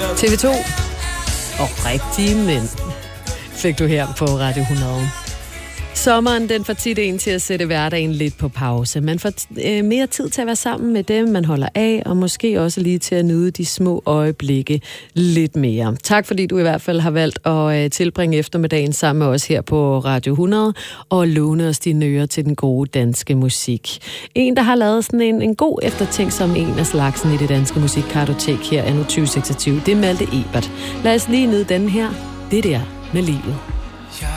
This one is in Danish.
TV2 og rigtige mænd fik du her på Radio 100. Sommeren, den får tit en til at sætte hverdagen lidt på pause. Man får mere tid til at være sammen med dem, man holder af, og måske også lige til at nyde de små øjeblikke lidt mere. Tak fordi du i hvert fald har valgt at tilbringe eftermiddagen sammen med os her på Radio 100 og låne os dine ører til den gode danske musik. En, der har lavet sådan en god eftertænksom en af slagsen i det danske musikkartotek her anno 2026, det er Malte Ebert. Lad os lige nyde den her. Det der med livet.